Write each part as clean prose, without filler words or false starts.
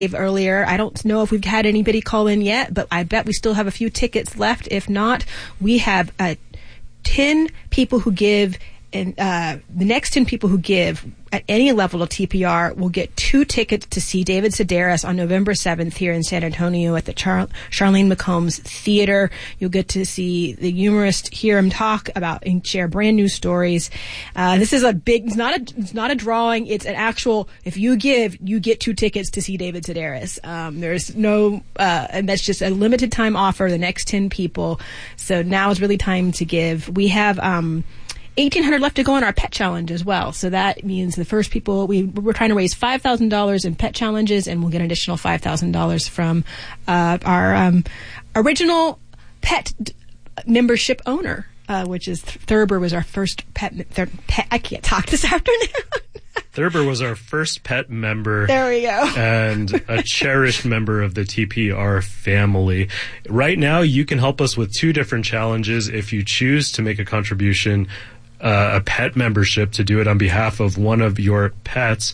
earlier. I don't know if we've had anybody call in yet, but I bet we still have a few tickets left. If not, we have 10 people who give, and the next 10 people who give at any level of TPR will get 2 tickets to see David Sedaris on November 7th here in San Antonio at the Charlene McCombs Theater. You'll get to see the humorist hear him talk about and share brand new stories. This is it's not a drawing. It's an actual, if you give, you get 2 tickets to see David Sedaris. There's no, and that's just a limited time offer, the next 10 people. So now is really time to give. We have, 1,800 left to go on our pet challenge as well. So that means the first people, we're trying to raise $5,000 in pet challenges, and we'll get an additional $5,000 from our original pet membership owner, which is Thurber was our first pet. I can't talk this afternoon. Thurber was our first pet member. There we go. And a cherished member of the TPR family. Right now, you can help us with 2 different challenges if you choose to make a contribution, a pet membership, to do it on behalf of one of your pets.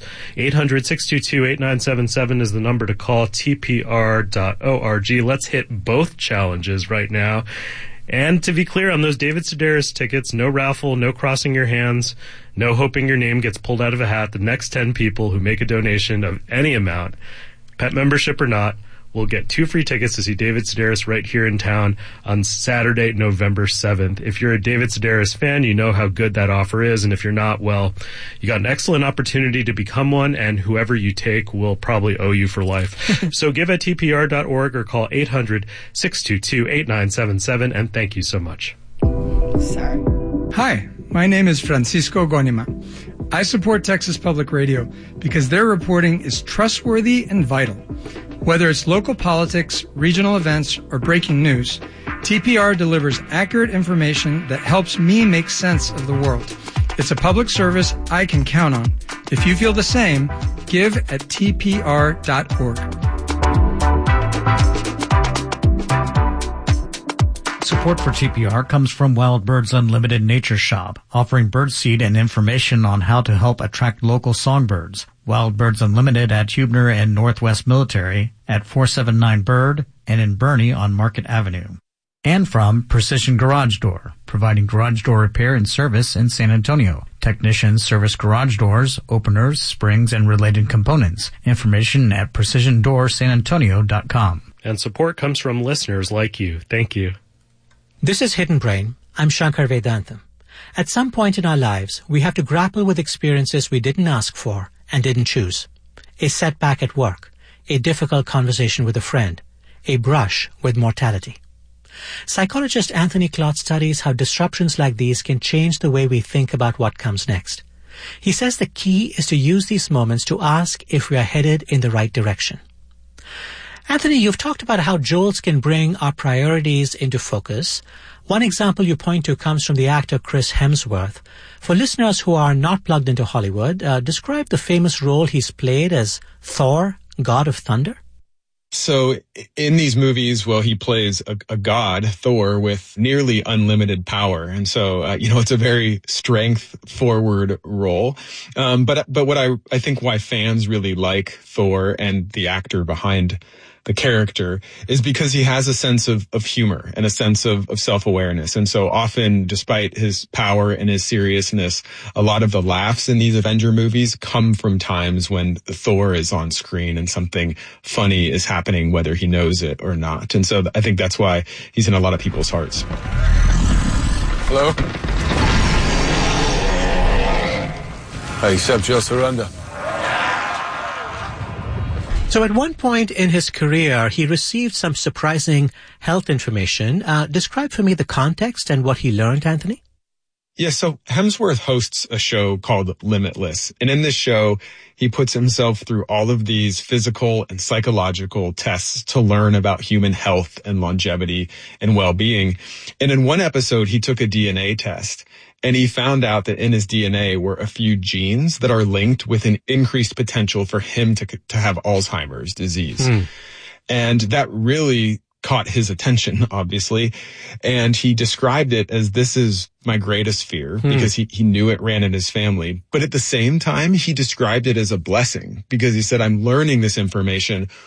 800-622-8977 is the number to call, tpr.org. Let's hit both challenges right now. And to be clear on those David Sedaris tickets, no raffle, no crossing your hands, no hoping your name gets pulled out of a hat. The next 10 people who make a donation of any amount, pet membership or not, will get 2 free tickets to see David Sedaris right here in town on Saturday, November 7th. If you're a David Sedaris fan, you know how good that offer is. And if you're not, well, you got an excellent opportunity to become one, and whoever you take will probably owe you for life. So give at tpr.org or call 800-622-8977, and thank you so much. Sorry. Hi, my name is Francisco Gonima. I support Texas Public Radio because their reporting is trustworthy and vital. Whether it's local politics, regional events, or breaking news, TPR delivers accurate information that helps me make sense of the world. It's a public service I can count on. If you feel the same, give at tpr.org. Support for TPR comes from Wild Birds Unlimited Nature Shop, offering birdseed and information on how to help attract local songbirds. Wild Birds Unlimited at Huebner and Northwest Military, at 479 Bird, and in Bernie on Market Avenue. And from Precision Garage Door, providing garage door repair and service in San Antonio. Technicians service garage doors, openers, springs, and related components. Information at precisiondoorsanantonio.com. And support comes from listeners like you. Thank you. This is Hidden Brain. I'm Shankar Vedantam. At some point in our lives, we have to grapple with experiences we didn't ask for and didn't choose. A setback at work, a difficult conversation with a friend, a brush with mortality. Psychologist Anthony Klotz studies how disruptions like these can change the way we think about what comes next. He says the key is to use these moments to ask if we are headed in the right direction. Anthony, you've talked about how jolts can bring our priorities into focus. One example you point to comes from the actor Chris Hemsworth. For listeners who are not plugged into Hollywood, describe the famous role he's played as Thor, God of Thunder. So in these movies, well, he plays a god, Thor, with nearly unlimited power. And so, it's a very strength-forward role. But what I think why fans really like Thor and the actor behind the character is because he has a sense of humor and a sense of self-awareness. And so often, despite his power and his seriousness, a lot of the laughs in these Avenger movies come from times when Thor is on screen and something funny is happening, whether he knows it or not. And so I think that's why he's in a lot of people's hearts. Hello? I accept your surrender. So at one point in his career, he received some surprising health information. Describe for me the context and what he learned, Anthony. Yeah, so Hemsworth hosts a show called Limitless. And in this show, he puts himself through all of these physical and psychological tests to learn about human health and longevity and well-being. And in one episode, he took a DNA test. And he found out that in his DNA were a few genes that are linked with an increased potential for him to have Alzheimer's disease. And that really caught his attention, obviously. And he described it as, this is my greatest fear because he knew it ran in his family. But at the same time, he described it as a blessing because he said, I'm learning this information